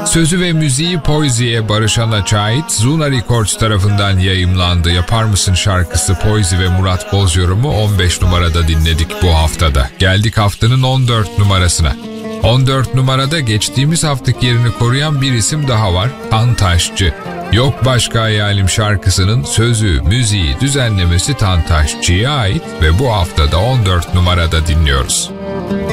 Sözü ve müziği Poisy'ye Barış Anaç'a ait Zuna Records tarafından yayımlandı. Yapar mısın şarkısı Poisy ve Murat Boz yorumu 15 numarada dinledik bu haftada. Geldik haftanın 14 numarasına. 14 numarada geçtiğimiz haftaki yerini koruyan bir isim daha var. Tantaşçı. Yok Başka Hayalim şarkısının sözü, müziği, düzenlemesi Tantaşçı'ya ait ve bu haftada 14 numarada dinliyoruz.